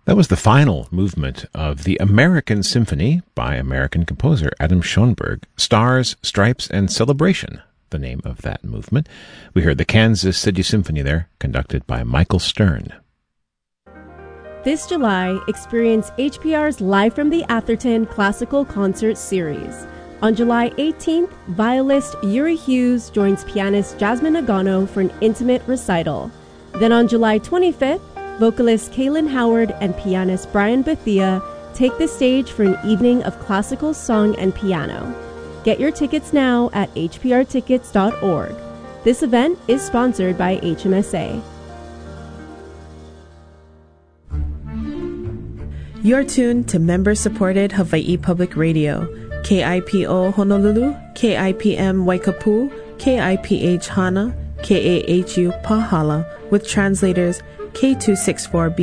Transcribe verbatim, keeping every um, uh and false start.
That was the final movement of the American Symphony by American composer Adam Schoenberg, Stars, Stripes, and Celebration, the name of that movement. We heard the Kansas City Symphony there, conducted by Michael Stern. This July, experience H P R's Live from the Atherton Classical Concert Series. On July eighteenth, violist Yuri Hughes joins pianist Jasmine Agano for an intimate recital. Then on July twenty-fifth, vocalist Kaylin Howard and pianist Brian Bethia take the stage for an evening of classical song and piano. Get your tickets now at h p r tickets dot org. This event is sponsored by H M S A. You're tuned to member-supported Hawaii Public Radio, K I P O Honolulu, K I P M Waikapu, K I P H Hana, K A H U Pahala, with translators K two sixty-four B